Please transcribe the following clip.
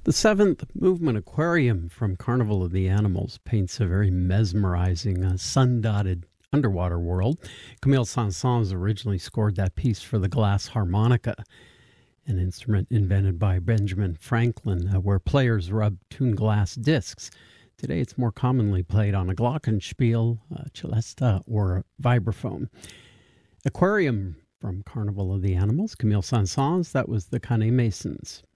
The seventh movement aquarium from Carnival of the Animals paints a very mesmerizing, sun-dotted underwater world. Camille Saint-Saëns originally scored that piece for the glass harmonica, an instrument invented by Benjamin Franklin, where players rub tuned glass discs. Today it's more commonly played on a glockenspiel, a celesta, or a vibraphone. Aquarium from Carnival of the Animals, Camille Saint-Saëns, that was the Canet Masons.